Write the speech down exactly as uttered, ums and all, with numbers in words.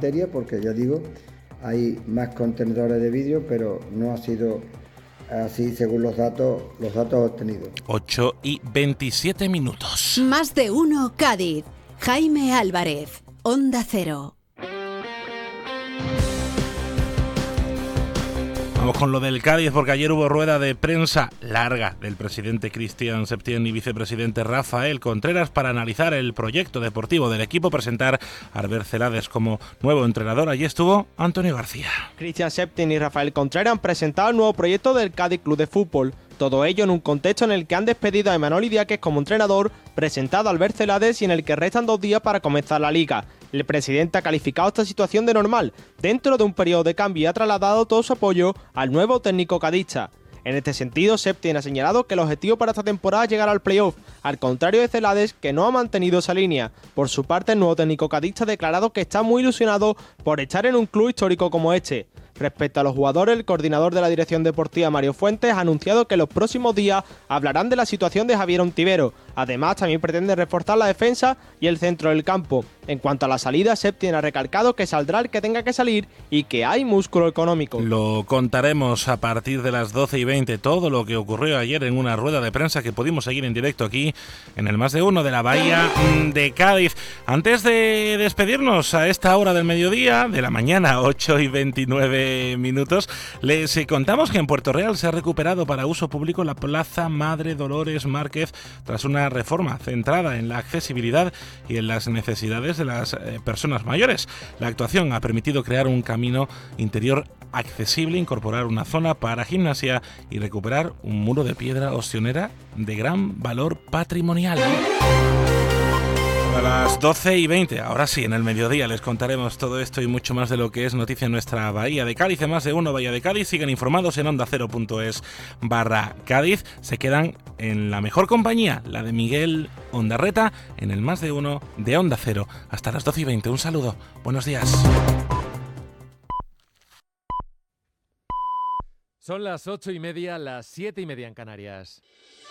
materia, porque ya digo, hay más contenedores de vidrio, pero no ha sido así según los datos, los datos obtenidos. ocho y veintisiete minutos. Más de uno Cádiz. Jaime Álvarez, Onda Cero. Vamos con lo del Cádiz, porque ayer hubo rueda de prensa larga del presidente Cristian Septién y vicepresidente Rafael Contreras para analizar el proyecto deportivo del equipo, presentar a Albert Celades como nuevo entrenador. Allí estuvo Antonio García. Cristian Septién y Rafael Contreras han presentado el nuevo proyecto del Cádiz Club de Fútbol. Todo ello en un contexto en el que han despedido a Imanol Idiáquez como entrenador, presentado a Albert Celades y en el que restan dos días para comenzar la liga. El presidente ha calificado esta situación de normal, dentro de un periodo de cambio, y ha trasladado todo su apoyo al nuevo técnico cadista. En este sentido, Septién ha señalado que el objetivo para esta temporada es llegar al playoff, al contrario de Celades, que no ha mantenido esa línea. Por su parte, el nuevo técnico cadista ha declarado que está muy ilusionado por estar en un club histórico como este. Respecto a los jugadores, el coordinador de la dirección deportiva, Mario Fuentes, ha anunciado que en los próximos días hablarán de la situación de Javier Ontivero. Además, también pretende reforzar la defensa y el centro del campo. En cuanto a la salida, Septién ha recalcado que saldrá el que tenga que salir y que hay músculo económico. Lo contaremos a partir de las doce y veinte, todo lo que ocurrió ayer en una rueda de prensa que pudimos seguir en directo aquí en el Más de Uno de la Bahía de Cádiz. Antes de despedirnos a esta hora del mediodía, de la mañana, ocho y veintinueve minutos, les contamos que en Puerto Real se ha recuperado para uso público la Plaza Madre Dolores Márquez tras una reforma centrada en la accesibilidad y en las necesidades de las eh, personas mayores. La actuación ha permitido crear un camino interior accesible, incorporar una zona para gimnasia y recuperar un muro de piedra ostionera de gran valor patrimonial. A las doce y veinte, ahora sí, en el mediodía les contaremos todo esto y mucho más de lo que es noticia en nuestra Bahía de Cádiz. En Más de Uno Bahía de Cádiz, sigan informados en onda cero punto es barra Cádiz. Se quedan en la mejor compañía, la de Miguel Ondarreta, en el Más de Uno de Onda Cero. Hasta las doce y veinte, un saludo, buenos días. Son las ocho y media, las siete y media en Canarias.